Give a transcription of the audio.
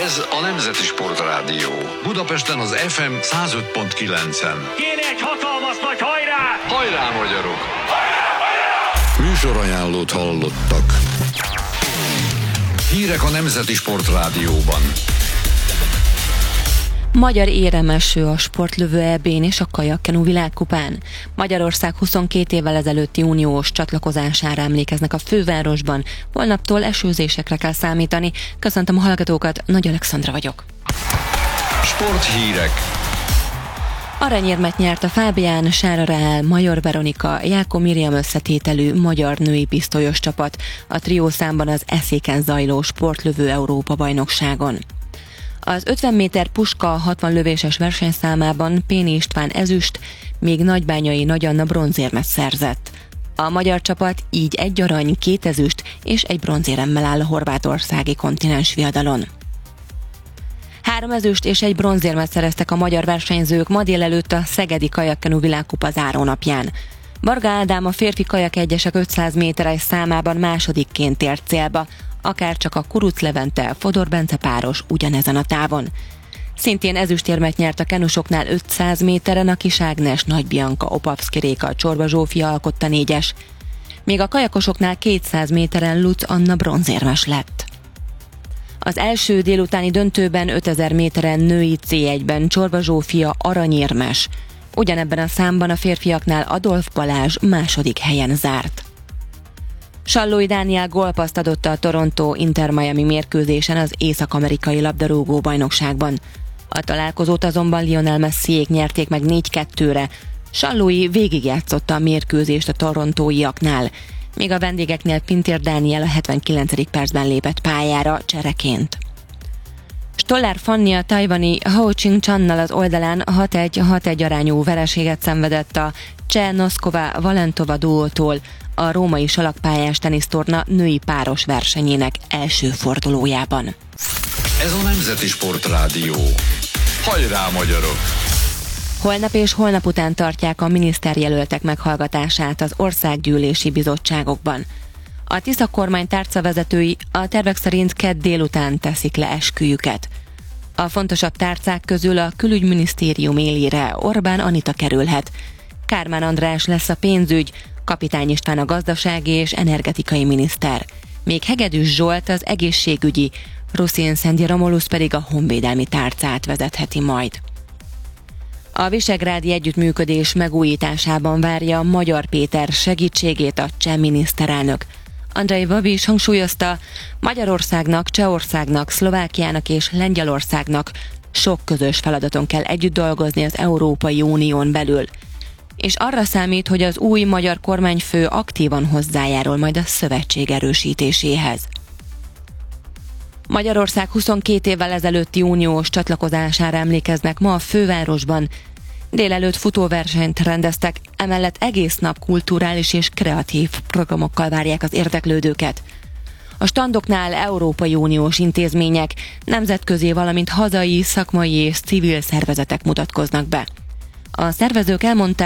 Ez a Nemzeti Sportrádió. Budapesten az FM 105.9-en. Kéne egy hatalmas nagy hajrá! Hajrá, magyarok! Hajrá, hajrá! Műsorajánlót hallottak. Hírek a Nemzeti Sportrádióban. Magyar éremeső a sportlövő EB-n és a kajakkenu világkupán. Magyarország 22 évvel ezelőtti uniós csatlakozására emlékeznek a fővárosban. Holnaptól esőzésekre kell számítani. Köszöntöm a hallgatókat, Nagy Alexandra vagyok. Sporthírek. Aranyérmet nyert a Fábián, Sára Rahel, Major Veronika, Jákó Miriam összetételű magyar női pisztolyos csapat a triószámban az Eszéken zajló sportlövő Európa-bajnokságon. Az 50 méter puska 60 lövéses versenyszámában Péni István ezüst, még Nagybányai Nagy Anna bronzérmet szerzett. A magyar csapat így 1 arany, 2 ezüst és 1 bronzéremmel áll a horvátországi kontinens viadalon. 3 ezüst és 1 bronzérmet szereztek a magyar versenyzők ma délelőtt a Szegedi Kajakkenu világkupa zárónapján. Varga Ádám a férfi kajak egyesek 500 méteres számában másodikként ért célba, akárcsak a Kuruc Levente, Fodor Bence páros ugyanezen a távon. Szintén ezüstérmet nyert a kenusoknál 500 méteren a Kis Ágnes, Nagy Bianca, Opavszki Réka, Csorba Zsófia alkotta 4-es. Még a kajakosoknál 200 méteren Lutz Anna bronzérmes lett. Az első délutáni döntőben 5000 méteren női C1-ben Csorba Zsófia aranyérmes. Ugyanebben a számban a férfiaknál Adolf Balázs második helyen zárt. Sallói Dániel gólpasszt adott a Toronto Inter Miami mérkőzésen az észak-amerikai labdarúgó bajnokságban. A találkozót azonban Lionel Messiék nyerték meg 4-2-re. Sallói végigjátszotta a mérkőzést a torontóiaknál, míg a vendégeknél Pintér Dániel a 79. percben lépett pályára csereként. Stollár Fanni a tajvani Hao Ching-channal az oldalán 6-1 arányú vereséget szenvedett a Cseh Noszkova Valentova duótól a római salakpályás tenisztorna női páros versenyének első fordulójában. Ez a Nemzeti Sportrádió. Hajrá, magyarok! Holnap és holnap után tartják a miniszterjelöltek meghallgatását az országgyűlési bizottságokban. A Tisza kormány tárcavezetői a tervek szerint kedd délután teszik le esküjüket. A fontosabb tárcák közül a külügyminisztérium élére Orbán Anita kerülhet. Kármán András lesz a pénzügy, Kapitány István a gazdasági és energetikai miniszter. Még Hegedűs Zsolt az egészségügyi, Ruszin Szendi Romulusz pedig a honvédelmi tárcát vezetheti majd. A visegrádi együttműködés megújításában várja Magyar Péter segítségét a cseh miniszterelnök. Andrej Babiš hangsúlyozta, Magyarországnak, Csehországnak, Szlovákiának és Lengyelországnak sok közös feladaton kell együtt dolgozni az Európai Unión belül, és arra számít, hogy az új magyar kormányfő aktívan hozzájárul majd a szövetség erősítéséhez. Magyarország 22 évvel ezelőtti uniós csatlakozására emlékeznek ma a fővárosban. Délelőtt futóversenyt rendeztek, emellett egész nap kulturális és kreatív programokkal várják az érdeklődőket. A standoknál Európai Uniós intézmények, nemzetközi, valamint hazai, szakmai és civil szervezetek mutatkoznak be. A szervezők elmondták,